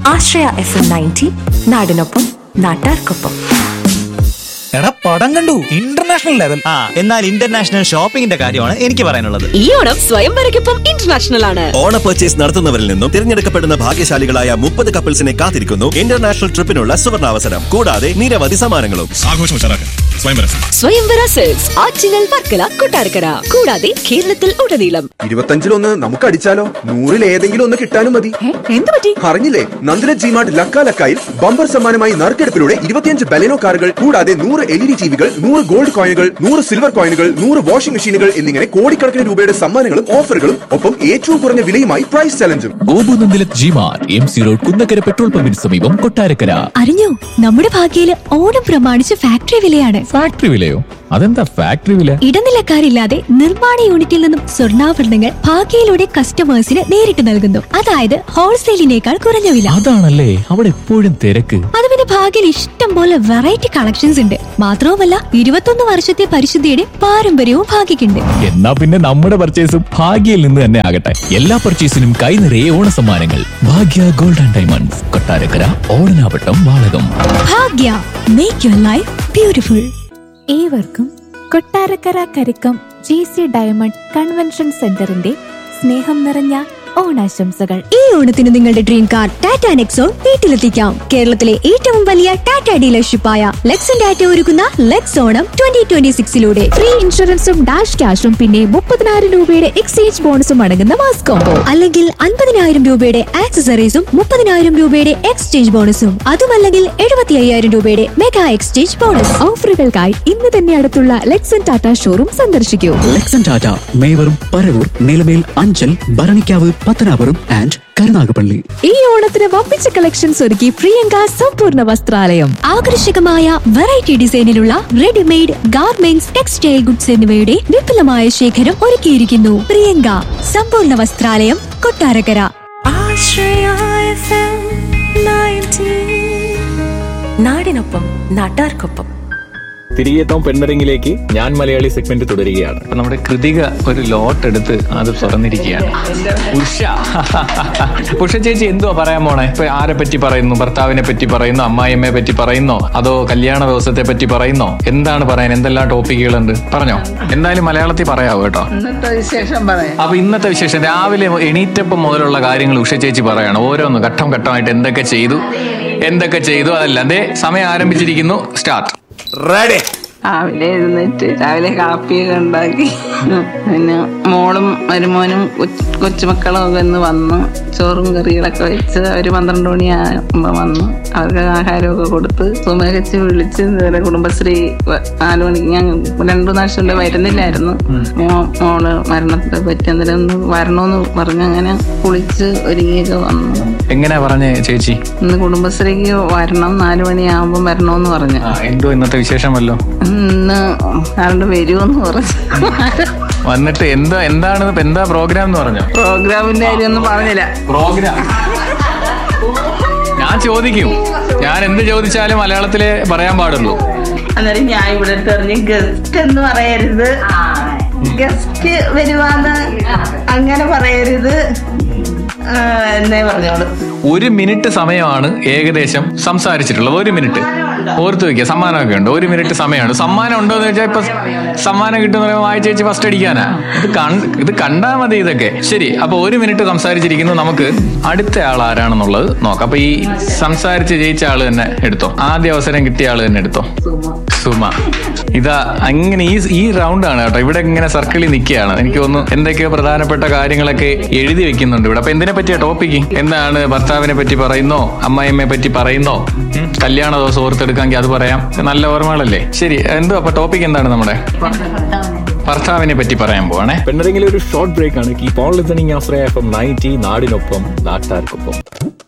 ആശ്രയ FM 90 നാടിനൊപ്പം നാട്ടാർക്കൊപ്പം. എടാ പടം കണ്ടു, ഇന്റർനാഷണൽ ലെവൽ. എന്നാൽ ഇന്റർനാഷണൽ ഷോപ്പിംഗിന്റെ കാര്യമാണ് എനിക്ക് പറയാനുള്ളത്. ഈ ഓണം സ്വയംവരയ്ക്കൊപ്പം ഇന്റർനാഷണൽ ആണ്. ഓണ പർച്ചേസ് നടത്തുന്നവരിൽ നിന്നും തിരഞ്ഞെടുക്കപ്പെടുന്ന ഭാഗ്യശാലികളായ 30 കപ്പിൾസിനെ കാത്തിരിക്കുന്നു ഇന്റർനാഷണൽ ട്രിപ്പിനുള്ള സുവർണാവസരം. കൂടാതെ നിരവധി സമ്മാനങ്ങളും. സ്വയംവര സെൽസ് ആറ്റിങ്ങൽ, വർക്കല, കൊട്ടാരക്കര, കൂടാതെ കേരളത്തിൽ ഉടനീളം. 25-1 നമുക്ക് അടിച്ചാലോ? 100-ൽ ഏതെങ്കിലും ഒന്ന് കിട്ടാനും മതി. എന്ത് പറ്റി? അറിഞ്ഞില്ലേ? നന്ദില ജിമാർട്ട് ലക്കായിൽ ബമ്പർ സമ്മാനമായി നറുക്കെടുപ്പിലൂടെ 25 ബലെനോ കാറുകൾ, കൂടാതെ 100 LED ടിവികൾ, 100 ഗോൾഡ് കോയിനുകൾ, 100 സിൽവർ കോയിനുകൾ, 100 വാഷിംഗ് മെഷീനുകൾ എന്നിങ്ങനെ കോടിക്കണക്കിന് രൂപയുടെ സമ്മാനങ്ങളും ഓഫറുകളും ഒപ്പം ഏറ്റവും കുറഞ്ഞ വിലയുമായി price ചലഞ്ചും. Gopu Nandila G-Mart MC road Kunnakkara petrol പമ്പിന് സമീപം, കൊട്ടാരക്കര. അറിഞ്ഞോ, നമ്മുടെ ഭാഗ്യയില് ഓണം പ്രമാണിച്ച് ഫാക്ടറി വിലയാണ്. ഫാക്ടറി വിലയോ? അതെന്താ ഫാക്ടറി വില? ഇടനിലക്കാരില്ലാതെ നിർമ്മാണ യൂണിറ്റിൽ നിന്നും സ്വർണ്ണാഭരണങ്ങൾ ഭാഗ്യയിലൂടെ കസ്റ്റമേഴ്സിന് നേരിട്ട് നൽകുന്നു. അതായത് ഹോൾസെയിലിനേക്കാൾ കുറഞ്ഞ വില. അതാണല്ലേ അവിടെ എപ്പോഴും തിരക്ക്. അത് പിന്നെ ഭാഗ്യയിൽ ഇഷ്ടം പോലെ വെറൈറ്റി കളക്ഷൻസ് ഉണ്ട്. മാത്രവുമല്ല 21 വർഷത്തെ പരിശുദ്ധിയുടെ പാരമ്പര്യവും ഭാഗ്യക്കുണ്ട്. എന്നാ പിന്നെ നമ്മുടെ പർച്ചേസും ഭാഗ്യയിൽ നിന്ന് തന്നെ ആകട്ടെ. എല്ലാ പർച്ചേസിനും കൈ നിറയെ ഓണ സമ്മാനങ്ങൾ. ഭാഗ്യ gold and diamonds, Kottarakkara, Odanavattam, Valakom. Bhagya, make your life beautiful. ഏവർക്കും Kottarakkara Karikkam GC diamond convention സെന്ററിന്റെ സ്നേഹം നിറഞ്ഞ ഓണാശംസകൾ. ഈ ഓണത്തിന് നിങ്ങളുടെ ഡ്രീം കാർ ടാറ്റ നെക്സോൺ വീട്ടിലെത്തിക്കാം. കേരളത്തിലെ ഏറ്റവും വലിയ ടാറ്റ ഡീലർഷിപ്പായ ലെക്സൺ ടാറ്റ ഒരുക്കുന്ന ലെക്സ് ഓണം 2026 ഫ്രീ ഇൻഷുറൻസും ഡാഷ് ക്യാഷും പിന്നെ 30,000 രൂപയുടെ എക്സ്ചേഞ്ച് ബോണസും അടങ്ങുന്ന മാസ് കോംബോ. അല്ലെങ്കിൽ 50,000 രൂപയുടെ ആക്സസറീസും 30,000 രൂപയുടെ എക്സ്ചേഞ്ച് ബോണസും. അതുമല്ലെങ്കിൽ 75,000 രൂപയുടെ മെഗാ എക്സ്ചേഞ്ച് ബോണസ്. ഓഫറുകൾക്കായി ഇന്ന് തന്നെ അടുത്തുള്ള ലെക്സൺ ടാറ്റ ഷോറൂം സന്ദർശിക്കൂ. ലെക്സൺ ടാറ്റ മേവറും, പരവൂർ, നിലമേൽ, അഞ്ചൽ, ഭരണിക്കാവ്, പത്തനാപുരം ആൻഡ് കരുനാഗപ്പള്ളി. ഈ ഓണത്തിന് വമ്പിച്ച കളക്ഷൻസ് ഒരുക്കി പ്രിയങ്ക സമ്പൂർണ്ണ വസ്ത്രാലയം. ആകർഷകമായ variety ഡിസൈനിലുള്ള readymade garments, textile goods എന്നിവയുടെ വിപുലമായ ശേഖരം ഒരുക്കിയിരിക്കുന്നു. പ്രിയങ്ക സമ്പൂർണ്ണ വസ്ത്രാലയം, കൊട്ടാരക്കര. ആശ്രയ FM 90 നാടിനൊപ്പം നാട്ടാർക്കൊപ്പം. തിരികെത്താം പെണ്ണറിങ്ങിലേക്ക്. ഞാൻ മലയാളി സെഗ്മെന്റ് തുടരുകയാണ്. നമ്മുടെ കൃതിക ഒരു ലോട്ട് എടുത്ത് അത് തുറന്നിരിക്കുകയാണ്. ഉഷ ചേച്ചി എന്തുവാ പറയാൻ പോണേ? ഇപ്പൊ ആരെ പറ്റി പറയുന്നു? ഭർത്താവിനെ പറ്റി പറയുന്നു, അമ്മായിയമ്മയെ പറ്റി പറയുന്നോ, അതോ കല്യാണ ദിവസത്തെ പറ്റി പറയുന്നോ? എന്താണ് പറയാൻ? എന്തെല്ലാം ടോപ്പിക്കുകളുണ്ട്? പറഞ്ഞോ. എന്തായാലും മലയാളത്തിൽ പറയാവോ കേട്ടോ. അപ്പൊ ഇന്നത്തെ വിശേഷം രാവിലെ എണീറ്റപ്പം മുതലുള്ള കാര്യങ്ങൾ ഉഷ ചേച്ചി പറയണം. ഓരോന്ന് ഘട്ടം ഘട്ടമായിട്ട് എന്തൊക്കെ ചെയ്തു അതല്ല. അതേ സമയം ആരംഭിച്ചിരിക്കുന്നു. സ്റ്റാർട്ട്. റെഡി. രാവിലെ എഴുന്നേറ്റ് രാവിലെ കാപ്പിയൊക്കെ ഉണ്ടാക്കി, പിന്നെ മോളും മരുമോനും കൊച്ചുമക്കളും ഒക്കെ ഒന്ന് വന്ന് ചോറും കറികളൊക്കെ വെച്ച് ഒരു 12 മണിയാകുമ്പോൾ വന്ന് അവർക്ക് ആഹാരമൊക്കെ കൊടുത്ത് സുമേഖച്ച് വിളിച്ച് കുടുംബശ്രീ 4 മണിക്ക് ഞാൻ 2 പ്രാവശ്യം വരുന്നില്ലായിരുന്നു. മോള് മരണത്തെ പറ്റി അന്നേരം ഒന്ന് വരണമെന്ന് പറഞ്ഞ് അങ്ങനെ കുളിച്ച് ഒരുങ്ങിയൊക്കെ വന്നു. എങ്ങനെയാ പറഞ്ഞേ ചേച്ചി? ഇന്ന് കുടുംബശ്രീക്ക് വരണം, 4 മണിയാകുമ്പോൾ വരണമെന്ന് പറഞ്ഞു. എന്തോ ഇന്നത്തെ വിശേഷമല്ലോ. ഇന്ന് ആരുടെ വരുമെന്ന് പറഞ്ഞു. വന്നിട്ട് എന്താ പ്രോഗ്രാം എന്ന് പറഞ്ഞു? പ്രോഗ്രാമിന്റെ കാര്യമൊന്നും പറഞ്ഞില്ല. പ്രോഗ്രാം ഞാൻ ചോദിക്കും. ഞാൻ എന്ത് ചോദിച്ചാലും മലയാളത്തിലേ പറയാൻ പാടുള്ളൂ. അന്നേരം ഞാൻ ഇവിടെ പറഞ്ഞ് ഗസ്റ്റ് എന്ന് പറയരുത്, ഗസ്റ്റ് വരുവാന്ന് അങ്ങനെ പറയരുത് എന്നേ പറഞ്ഞോളൂ. 1 മിനിറ്റ് സമയമാണ് ഏകദേശം സംസാരിച്ചിട്ടുള്ളത്. 1 മിനിറ്റ് ഓർത്ത് വെക്കുക. സമ്മാനമൊക്കെ ഉണ്ട്. 1 മിനിറ്റ് സമയമാണ്. സമ്മാനം ഉണ്ടോ എന്ന് വെച്ചാൽ ഇപ്പൊ സമ്മാനം കിട്ടുന്ന വായി ചേച്ചി ഫസ്റ്റ് അടിക്കാനാ. ഇത് കണ്ടാ മതി ഇതൊക്കെ. ശരി, അപ്പൊ 1 മിനിറ്റ് സംസാരിച്ചിരിക്കുന്നു. നമുക്ക് അടുത്ത ആൾ ആരാണെന്നുള്ളത് നോക്കാം. അപ്പൊ ഈ സംസാരിച്ച് ജയിച്ച ആള് തന്നെ എടുത്തോ. ആദ്യ അവസരം കിട്ടിയ ആള് തന്നെ എടുത്തോ. സുമ. ഇതാ അങ്ങനെ ഈ റൗണ്ടാണ് കേട്ടോ. ഇവിടെ ഇങ്ങനെ സർക്കിളിൽ നിൽക്കുകയാണ്. എനിക്ക് തോന്നുന്നു എന്തൊക്കെയോ പ്രധാനപ്പെട്ട കാര്യങ്ങളൊക്കെ എഴുതി വെക്കുന്നുണ്ട് ഇവിടെ. അപ്പൊ എന്തിനെ പറ്റിയ ടോപ്പിക്ക് എന്താണ്? ഭർത്താവിനെ പറ്റി പറയുന്നോ, അമ്മായിയമ്മയെ പറ്റി പറയുന്നോ, കല്യാണ ദിവസം ഓർത്തെടുക്കാമെങ്കിൽ അത് പറയാം. നല്ല ഓർമ്മകളല്ലേ? ശരി, എന്തോ അപ്പൊ ടോപ്പിക് എന്താണ്? നമ്മുടെ ഭർത്താവിനെ പറ്റി പറയാൻ പോവാണേ. പെണ്ണറിങ്ങിലെ ഒരു ഷോർട്ട് ബ്രേക്ക് ആണ്. Keep on listening Ashraya FM 90 നാടിനൊപ്പം നാട്ടാർക്കൊപ്പം.